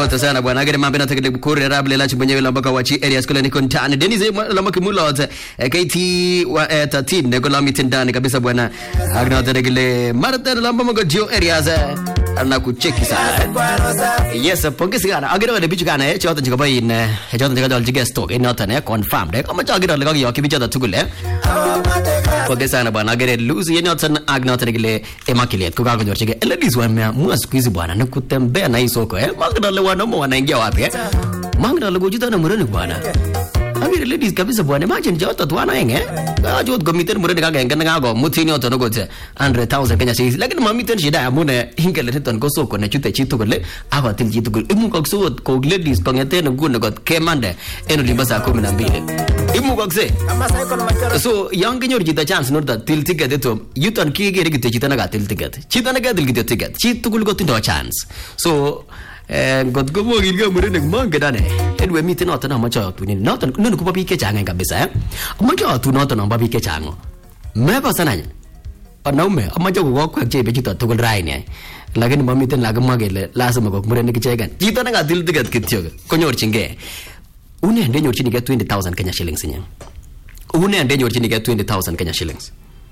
Asante sana bwana. Agere mambo na tekele kure rable la chibonye la baka wachi areas kule niko ntani. Denise la makimulot KT wa 13 ne kola mitindani kabisa bwana. Agna tekele Martin la mama gio areas ana kucheki sana. Yes, pongezi sana. Agere wale bichu kana choto chikoba in choto chikoba jige stock inota ne confirm de. Kama chagere la yo kibicha da tugule. Pongezi sana bwana. Agere lose yenota agna tekele immaculate kuka kunyorchige. Ladies wa mwa squeeze bwana ne kutembea na isoko Magda le wanaume wanaingia wapi Magda le gojita na mureni bwana Agire ladies kabisa bwana imagine jota tu anaenge jota gomiten mureni kagenga ngago mutini oto no gote 100,000 Kenya shillings lakini mamiten shida ya mune hingele neton ko soko ne chute chitu kole agotil chitu kole imukakse ko ladies kongeten ngune got kemande eno limbasa 12 imukakse so young kenyor jita chance not that til ticket to yuton kigere gite chita na gatil ticket chita na gatil gite ticket chitu kul gotindo chance so god go mo gilga murene mange dane edwe miti noto na macho tu ni noto nunu kupa pike changa kabisa macho tu noto na pike chango meba sana panaume amacho go kwa chebe chito tugul raini lakini mamiten lagamagele lazima go murene kichegan chito na gatil ticket kityo konyorchinge une ende nyorchinige 20,000 Kenya shillings nya une ende nyorchinige 20,000 Kenya shillings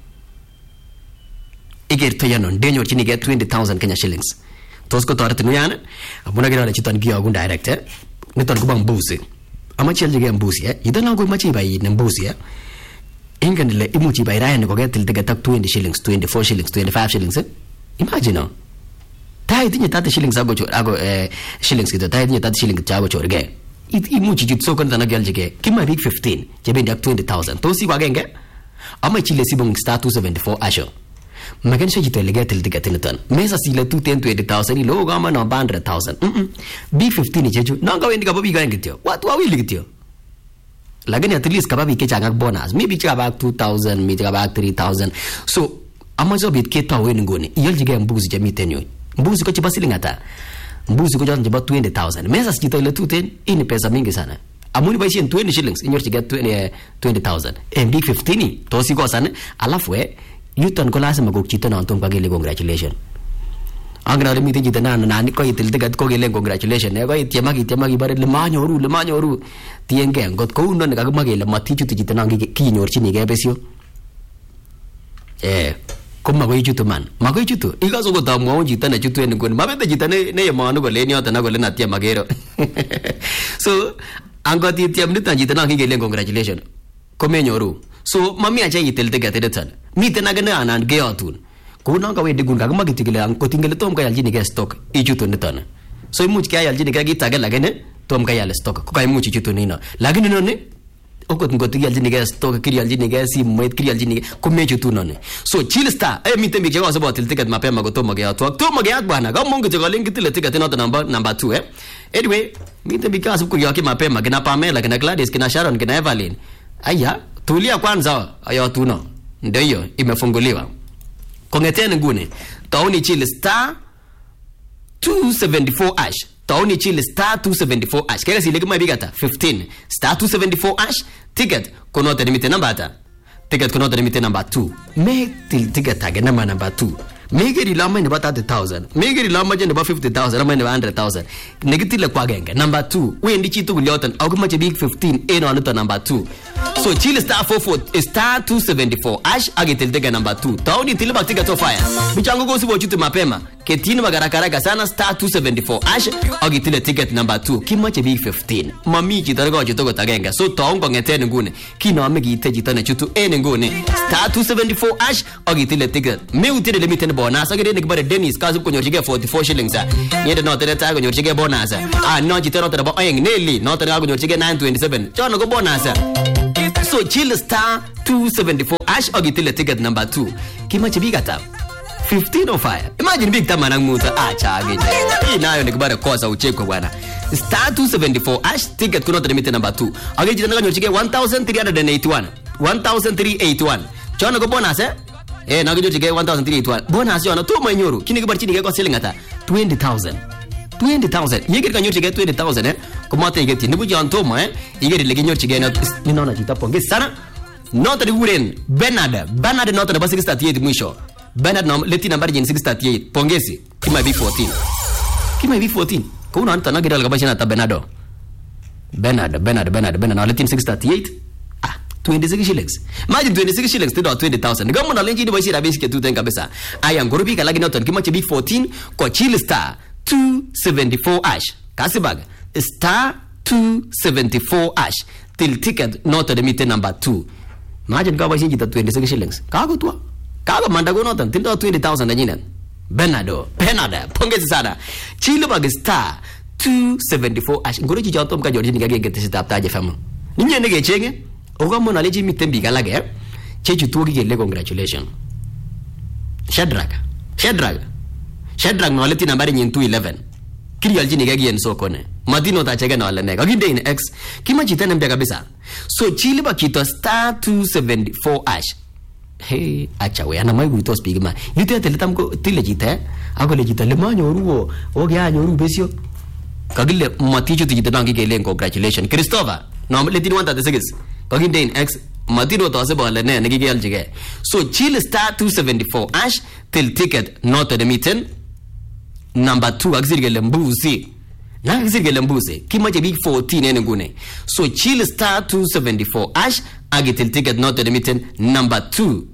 igerto yano ende nyorchinige 20,000 Kenya shillings tosko torati nuyana abuna gira le chitan giya gun director niton ko bang busi amachel jige mbusi idana go machi bai ne mbusi ingandile imuchi bai raya ne ko getil tiga tak 20 shillings 24 shillings 25 shillings imagine tai tinye 30 shillings ago shillings kito tai tinye 30 shillings chago chorge imuchi jitso kan tana gal jige kima big 15 jebe dak 20,000 to si wagenge amachi le sibong star 274 asho magan se jito legatil tigatin mesa sile 210,000 ilo gama no 100,000 B15 jeju nanga wendi ka bobi ga ngityo watu wawili gityo lakini at least kababi ke changa bonus maybe chaka back 2,000 maybe back 3,000 so amazo bit ke tawo weni ngoni iyol jige mbuzi je mitenyo mbuzi ko chiba silingata mbuzi ko jamba 20,000 mesa jito ile 210 ini pesa mingi sana amuni baisi 20 shillings inyor jige 20,000 B15 to si ko sana alafu yuton ko lazima go chito na antum pagile congratulations angra mi tiji tana nani ko itil tigat ko gele congratulations ne ko ityamagi bare le manyoru tienge ngot ko uno ne kagmagele matichu tiji tana ki nyorchini ge besio kuma go ichutu man mago ichutu igaso go tamwa chito na chutu en gon mabete chito ne yemanu go le nyota na go le na tiamagero so angoti tiam nitan chito na gele congratulations ko menyoru so mami acha itil tigat edetan miten agana anan geotun ko non ka we digun ka magitigile an ko tingele tom ka yaljini ge stock ichutu nitan so imuch ka yaljini ka gitaga lagene tom ka yal stock ko ka imuch ichutu nino lakini noni okot ngoti yaljini ge stock kiri yaljini ge simet kiri yaljini ko mechutu noni so chill star miten big jago so til ticket mapema go tom ge atwa tom ge at bana ga mongo jago link til ticket not number 2 anyway miten big kasu ko yaki mapema kina Pamela kina Gladys kina Sharon kina Evelyn aya tulia kwanza ayo tuno ndio imefunguliwa kongeteni ngune taoni chile star 274 ash taoni chile star 274 ash kile sile kama bigata 15 star 274 ash ticket kono limit number ticket kono limit number 2 me ticket agena number 2 megeri lama ne bata 1000 megeri lama je ne ba 50,000 ama ne 100,000 negitile kwa genge number 2 we ndi chitu kulyotan aguma che big 15 eno anuta number 2 so chile star 44 star 274 ash agitil tega number 2 tauni tilba tiga to fire michango go sibo chutu mapema ketini magarakaraga sana star 274 ash agitile ticket number 2 kimache big 15 mami chitargo chitogo tagenga so taongo ngeten ngune kino amegi tejitane chutu ene ngune star 274 ash agitile ticket me utile limit bonus agere nekbare Dennis kazu konyorchige 44 shillings yende no tere ta konyorchige bonus no chitero tere ba ayeng neli no tere konyorchige 927 chono go bonus so chill star 274 ash agitile ticket number 2 kimache bigata 15 of fire imagine big tamana muta acha agite inayo nekbare kosa ucheko bwana star 274 ash ticket kuno limit number 2 agite nganyorchige 1381 chono go bonus na gijo chige 1381 bonus yo na to manyoru kini gibar chini ge ko selingata 20,000 yegir kanyo chige 20,000 ko mate ge tini buji anto ma yegir le ginyo chige na ni nona chita ponge sana nota de uren Bernard nota de 638 mwisho Bernard no leti number 638 pongezi kima B14 Kuna anta nagidal kabashi na ta Bernardo na letin 638 26 shillings. Imagine 26 shillings to 20,000. The government alenji ni bashi rabishi ke tuten kabisa. Aya ngorobi kalagi na ton kimache big 14 kwa chili star 274 ash. Kasibag star 274 ash till ticket not the meter number 2. Imagine kabashi jita 26 shillings. Kago tua. Kago mandago notan till 20,000 na nyinen. Bernardo pongezi sana. Chili bag star 274 ash. Ngoroji jato mka jorji nikage gete sitapta aje famu. Ninye nege chenge. Oga mona leji mitembi galage. Chechu tuogi gele congratulations. Shadrach no leti nambari nyentu 11. Kiri alji nikage yen sokone. Madino ta chege no alene. Aginde in X. Kima chitene mbia kabisa. So chili ba kito star 274 ash. Hey, acha we ana mai guito speak ma. Yute teletam ko tile jite. Ako le jite le manyoruo. Oge anyoru besio. Kagile matichu tijite nangi gele congratulations. Christopher. No leti ni wanta desigis. Kaginde in X. Matino to ase bale ne ngi gel jige. So chill star 274 ash till ticket not the meeting. Number 2 axirgele mbuzi. Na axirgele mbuzi. Kima je big 14 ene ngune. So chill star 274 ash agi till ticket not the meeting number 2.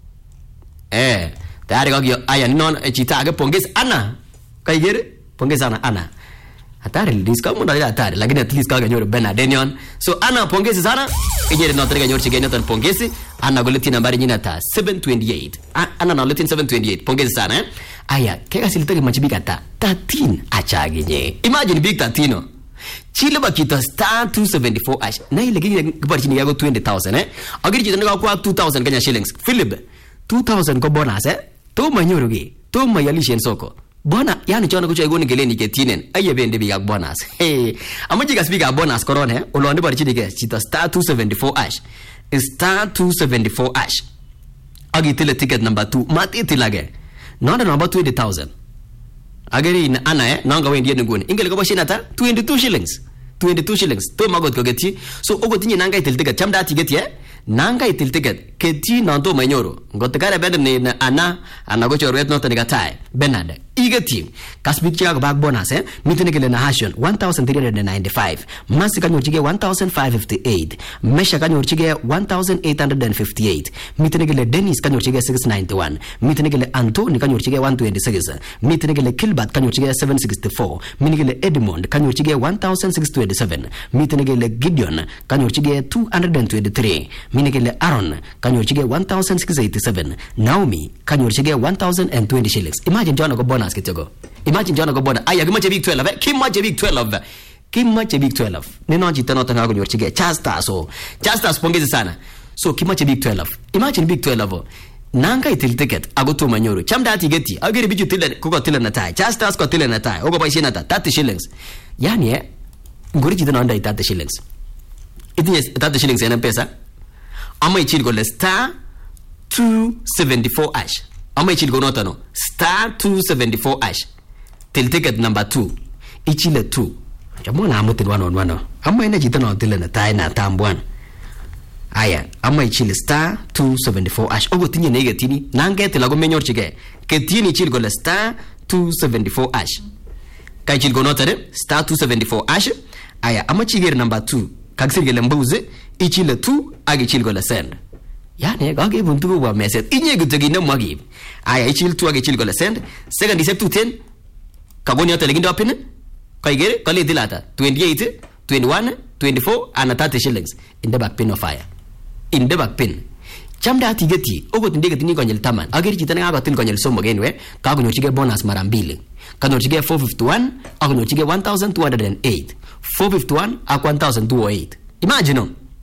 Tayari kagyo aya non chita age pongezi ana. Kaigere pongezi ana. Hatari lidiska munda ila hatari lakini at least kaga nyoro Bernard Denion. So ana pongezi sana. Ijere no terega nyoro chigeni tan pongezi. Ana goleti nambari nyina ta 728. Ana na goleti 728. Pongezi sana Aya kega silitari machibika ta 13 achagi nye. Imagine big 13 Chile bakita star 274 ash. Na ile gigi kibarchini yago 20,000 Agiri chitanaga kwa 2,000 Kenya shillings. Philip 2,000 ko bonus To manyoro gi. To mayalishen soko. Bona yani chona kucho igoni geleni ke tinen aye bende biga bonus amaji ga speaker bonus korone ulonde bari chidike chita star 274 ash star 274 ash agi tele ticket number 2 mati tilage nonda number 20,000 ageri na ana nanga wendi ngoni ingele ko bashina ta 22 shillings to magot ko geti so ogotinye nanga itel ticket chamda tigeti nanga itel ticket keti nanto manyoro ngotekare bende ne ana go chorwet no taniga tai Bernard igeti kasbik chiga back bonus mitene kele na hashon 1,395 masi kanyo chige 1,558 mesha kanyo chige 1,858 mitene kele Dennis kanyo chige 691 mitene kele Anthony kanyo chige 126 mitene kele Kilbert kanyo chige 764 mitene kele Edmond kanyo chige 1,627 mitene kele Gideon kanyo chige 223 mitene kele Aaron kanyo chige 1,687 Naomi kanyo chige 1,020 shillings. Imagine John go bonus kitogo. Imagine John go bonus. Aya kimache big 12. Kimache big 12. Neno jitano tanga go nyorchige. Chastas pongezi sana. So kimache big 12. Imagine big 12. Nanga itil ticket agoto manyoro. Chamda ati geti. Ageri biju tile kuko tile na tai. Chastas ko tile na tai. Ogo paisi na ta 30 shillings. Yani ngori jitano anda 30 shillings. Itinye 30 shillings yana pesa. Ama ichil go le star 274 ash. Ama ichil go notano star 274 ash till ticket number 2 ichile 2 jamona amutin wano ama ina jitana otile na tai na tambwan aya ama ichile star 274 ash ogo tinye nege tini nange tilago menyor chige ketini ichil go le star 274 ash ka ichil go notare star 274 ash aya ama chigere number 2 kagsirge lembuze ichile 2 agi ichil go le send yani gage buntu wa message inye gutogi na magi aya ichil tu age ichil go la send second step to 10 kagoni yote legindo apine kaigere kale dilata 28 21 24 and 30 shillings in the back pin of fire in the back pin chamda atigeti ogo tindege tini konyel taman ageri chitana ga tin konyel somo genwe kago nyochige bonus mara mbili kanyochige 451 ago nyochige 1,208 451 ak 1,208 imagine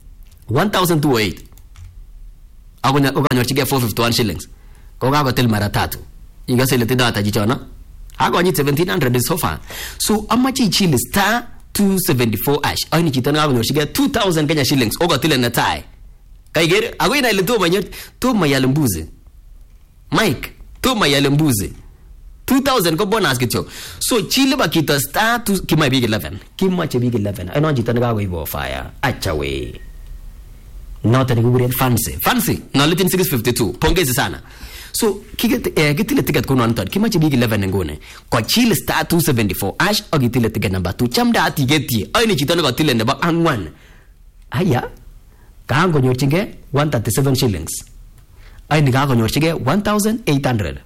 1,208 Agonya nyorchige 451 shillings. Koga tel mara 3. Inga sele tidata jichona. Agonyi 1,700 so far. So amachi chili star 274 ash. Ayini chitana ago nyorchige 2,000 Kenya shillings. Oga tile na tai. Kaigere ago ina ile to mayalembuze. Mike to mayalembuze. 2,000 ko bonus kityo. So chili bakita star 2 kima big 11. Kima che big 11. Ayino chitana ago ibo fire. Acha we. Not any good fancy. No, letting 652. Pongezi sana. So kitile ticket kuno anton kimache big 11 ngone ko chill star 274 ash agitile ticket number 2 chamda atigeti ayini chito neko tile nebo angwan aya kaango nyorchinge 137 shillings ayini kaango nyorchinge 1800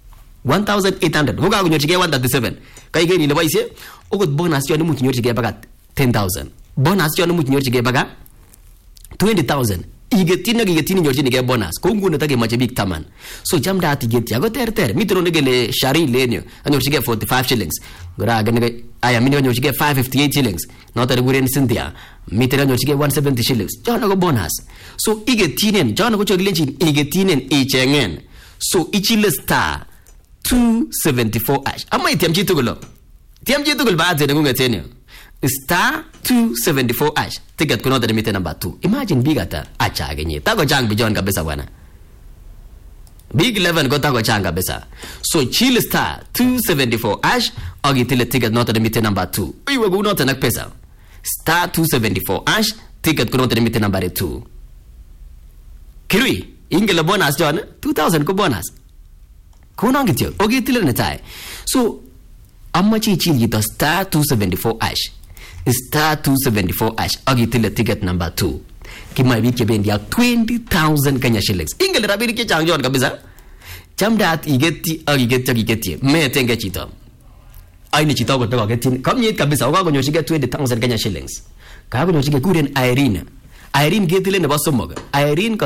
ko kaango nyorchinge 137 kai geni le boise ogot bonus yo nimuch nyorchinge baka 10000 bonus yo nimuch nyorchinge baka 20000 igetini nyorchinige bonus ko ngune take mache big taman so chamda atigeti ago ter mitro negele shari lenyo anyorchige 45 shillings gora agene aya mini nyorchige 558 shillings notare guren Cynthia mitro nyorchige 170 shillings jona go bonus so igetinen jona go chogilenchin igetinen ichengen so ichile star 274 ash ama itiamchi tugulo baadze ngungetenyo star 274 ash ticket kuno the meter number 2 imagine big ata acha genye tago chang bijon kabisa bwana big 11 go tago chang kabisa so chill star 274 ash agitile ticket not the meter number 2 iwe go not nak pesa star 274 ash ticket kuno the meter number 2 kirui ingela bonus jon 2000 ko bonus kuno ngityo ogitile netai so amma chi yito star 274 ash star 274 ash agitile ticket number 2 kima biki bendi ya 20000 Kenya shillings ingele rabiri ke changjon kabisa chamdat igeti metenge chito aini chito go to getin kamnyet kabisa ukago nyoshige 20000 Kenya shillings kago nyoshige kuren Irene getile ne basomoga Irene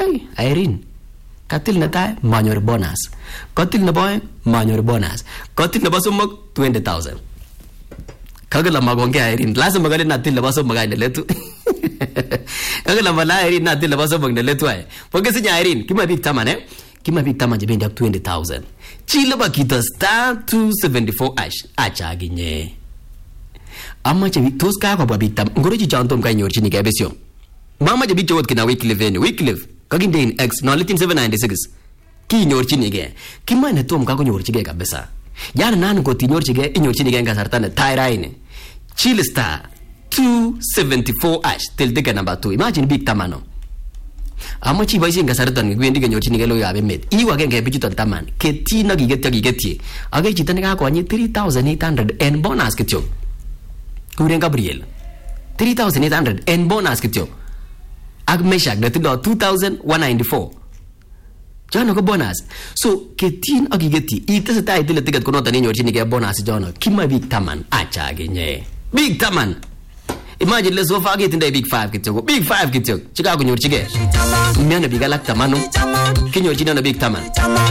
katil netai manyor bonus katil nebo manyor bonus katil nebo somok 20000 kagala magonge Irene lazima gale natil nebo somok inde letu kagala mala Irene natil nebo somok inde letu ai pokesi nya Irene kima big taman jebendi ak 20000 chile ba kita star 274 ash acha ginye amma che tos ka kwa big tam ngoroji jantom ka nyorchini ke besyo mama je big chot kina weeklive kaginde in x no litin 796 ki nyorchinige kimane tom ka nyorchige kabisa yana nan ko tinyorchige inyorchinige ngasarta ne tyraine chill star 274 ash tel de number 2 imagine big tamano amachi baisi ngasarta ngwendi ke nyorchinige lo yabe met iwa genge bijiton taman ketina gigeti age chitane ka kwanye 3800 and bonus kityo kuren Gabriel 3800 and bonus kityo ag meshak na tindo 2194 jana ko bonus so ketin agigeti itasa itile ticket ko nota ninyo chini ke bonus jana kima big taman acha genye big taman imagine let's go forget in the big 5 kityo big 5 kityo chika ko nyorchige miana big alak tamano kinyo chini na big taman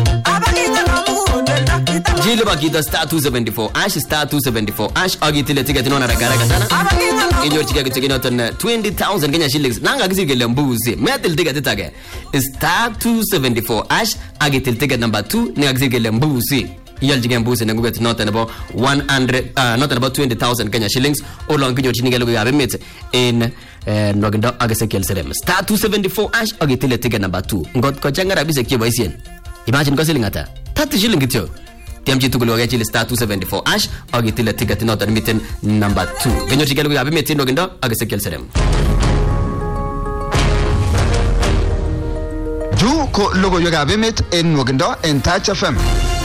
jile bakita star 274 ash star 274 ash agitile ticket nona ragara sana inyorchige kityo noton 20000 Kenya shillings nanga kizigele mbuzi metal ticket tage star 274 ash agitil ticket number 2 nanga kizigele mbuzi yaljige mbuzi nanguget noton about 100 noton about 20000 Kenya shillings olong kinyorchige lo yabe met in nogindo agesekel serem star 274 ash agitil ticket number 2 ngot ko changara bise kiboisien imagine ko silingata 30 shilling kityo tiamji tugul wage chile star 274 ash agitile ticket noton miten number 2 genyo chigelo yabe metindo gindo agesekel serem ju ko logo yoga bemet en wogendo en Touch FM